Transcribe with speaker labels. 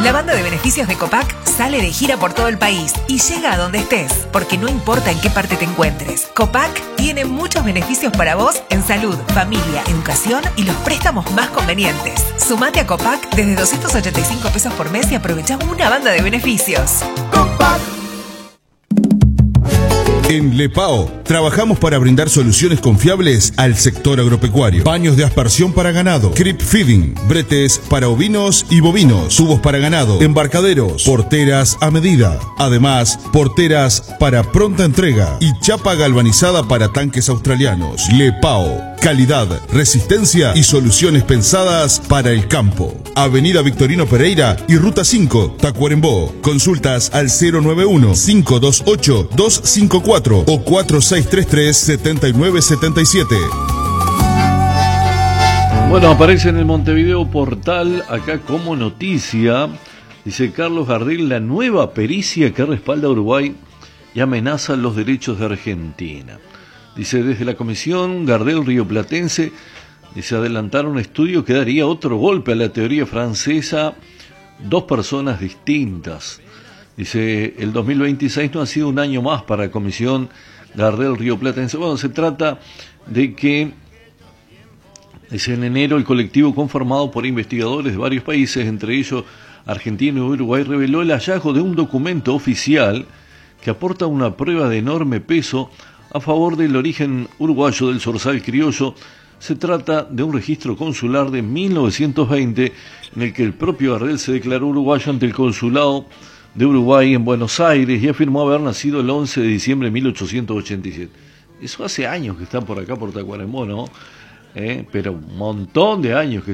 Speaker 1: La banda de beneficios de Copac sale de gira por todo el país y llega a donde estés, porque no importa en qué parte te encuentres. Copac tiene muchos beneficios para vos en salud, familia, educación y los préstamos más convenientes. Sumate a Copac desde 285 pesos por mes y aprovecha una banda de beneficios. Copac.
Speaker 2: En Lepao trabajamos para brindar soluciones confiables al sector agropecuario. Baños de aspersión para ganado, creep feeding, bretes para ovinos y bovinos, tubos para ganado, embarcaderos, porteras a medida. Además, porteras para pronta entrega y chapa galvanizada para tanques australianos. Lepao, calidad, resistencia y soluciones pensadas para el campo. Avenida Victorino Pereira y Ruta 5, Tacuarembó. Consultas al 091-528-254 o 4633-7977.
Speaker 3: Bueno, aparece en el Montevideo Portal, acá como noticia, dice Carlos Gardel, la nueva pericia que respalda a Uruguay y amenaza los derechos de Argentina. Dice, desde la Comisión Gardel Rioplatense, dice, adelantar un estudio que daría otro golpe a la teoría francesa, dos personas distintas. Dice, el 2026 no ha sido un año más para la Comisión Gardel Rioplatense. Bueno, se trata de que, dice, en enero el colectivo conformado por investigadores de varios países, entre ellos Argentina y Uruguay, reveló el hallazgo de un documento oficial que aporta una prueba de enorme peso a favor del origen uruguayo del zorzal criollo. Se trata de un registro consular de 1920 en el que el propio Gardel se declaró uruguayo ante el consulado de Uruguay en Buenos Aires y afirmó haber nacido el 11 de diciembre de 1887. Eso hace años que está por acá, por Tacuarembó, ¿no? Pero un montón de años que